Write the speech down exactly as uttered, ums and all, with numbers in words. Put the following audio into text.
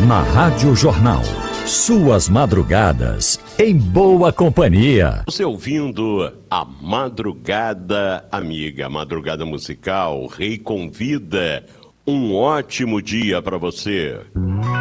Na Rádio Jornal, suas madrugadas em boa companhia. Você ouvindo a Madrugada Amiga, Madrugada Musical, Rei convida. Um ótimo dia para você.